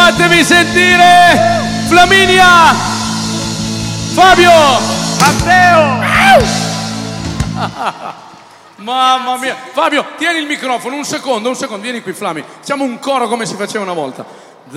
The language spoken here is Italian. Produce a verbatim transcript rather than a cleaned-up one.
Fatevi sentire Flaminia, Fabio, Matteo. Mamma mia. Fabio, tieni il microfono un secondo, un secondo, vieni qui Flami. Siamo un coro come si faceva una volta.